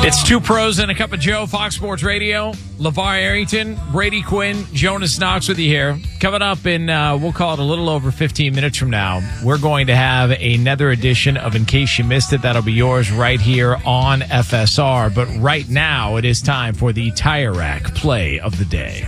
It's Two Pros and a Cup of Joe, Fox Sports Radio. LeVar Arrington, Brady Quinn, Jonas Knox with you here. Coming up in, we'll call it a little over 15 minutes from now, we're going to have another edition of In Case You Missed It. That'll be yours right here on FSR. But right now, it is time for the Tire Rack Play of the Day.